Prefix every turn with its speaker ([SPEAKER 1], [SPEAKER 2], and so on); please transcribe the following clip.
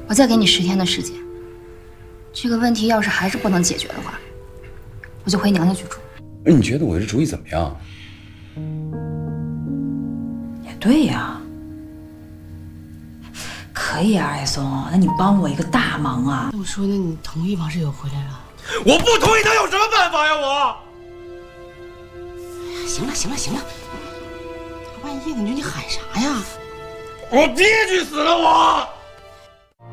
[SPEAKER 1] 我再给你10天的时间。这个问题要是还是不能解决的话，我就回娘家去住。
[SPEAKER 2] 你觉得我这主意怎么样？
[SPEAKER 3] 也对呀，可以啊，艾松，那你帮我一个大忙啊！
[SPEAKER 4] 这么说，那你同意王世友回来了？
[SPEAKER 2] 我不同意，他有什么办法呀？我。
[SPEAKER 4] 行了行了行了，大半夜的你喊啥呀？
[SPEAKER 2] 我爹去死了我！